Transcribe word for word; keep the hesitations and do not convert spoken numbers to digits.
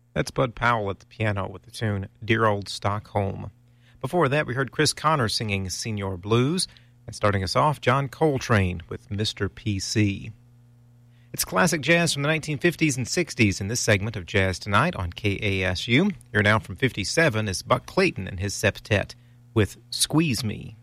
That's Bud Powell at the piano with the tune Dear Old Stockholm. Before that, we heard Chris Connor singing Senior Blues, and starting us off, John Coltrane with Mister P C. It's classic jazz from the nineteen fifties and sixties in this segment of Jazz Tonight on K A S U. Here now from fifty-seven is Buck Clayton and his septet with Squeeze Me.